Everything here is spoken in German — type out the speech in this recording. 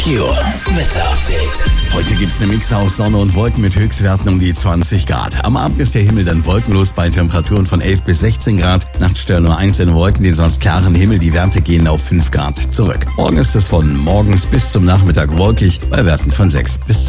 Merkur Wetter Update. Heute gibt's eine Mix aus Sonne und Wolken mit Höchstwerten um die 20 Grad. Am Abend ist der Himmel dann wolkenlos bei Temperaturen von 11 bis 16 Grad. Nachts stören nur einzelne Wolken den sonst klaren Himmel. Die Werte gehen auf 5 Grad zurück. Morgen ist es von morgens bis zum Nachmittag wolkig bei Werten von 6 bis 10.